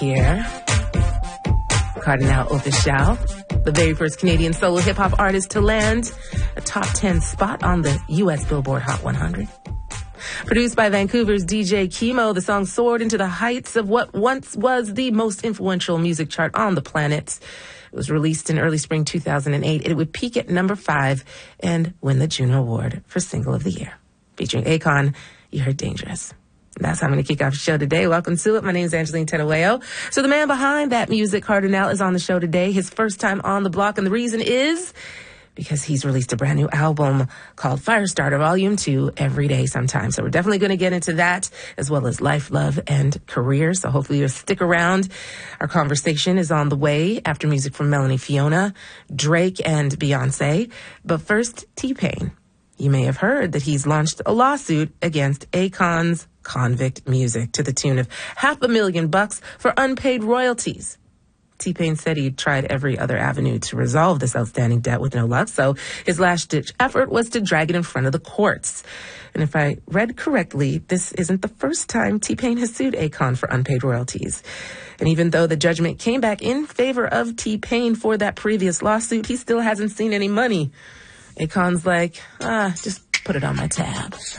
here. Cardinal Offishall, the very first Canadian solo hip-hop artist to land a top 10 spot on the U.S. Billboard Hot 100. Produced by Vancouver's DJ Kimo, the song soared into the heights of what once was the most influential music chart on the planet. It was released in early spring 2008. It would peak at number 5 and win the Juno Award for Single of the Year. Featuring Akon, you heard Dangerous. That's how I'm going to kick off the show today. Welcome to it. My name is Angeline Terueo. So the man behind that music, Cardinal, is on the show today. His first time on the block, and the reason is because he's released a brand new album called Firestarter Volume 2 every day sometime. So we're definitely going to get into that, as well as life, love, and career. So hopefully you'll stick around. Our conversation is on the way after music from Melanie Fiona, Drake, and Beyonce. But first, T-Pain. You may have heard that he's launched a lawsuit against Akon's Convict Music to the tune of $500,000 for unpaid royalties. T-Pain said he tried every other avenue to resolve this outstanding debt with no luck, so his last-ditch effort was to drag it in front of the courts. And if I read correctly, this isn't the first time T-Pain has sued Akon for unpaid royalties. And even though the judgment came back in favor of T-Pain for that previous lawsuit, he still hasn't seen any money. Akon's like, just put it on my tab.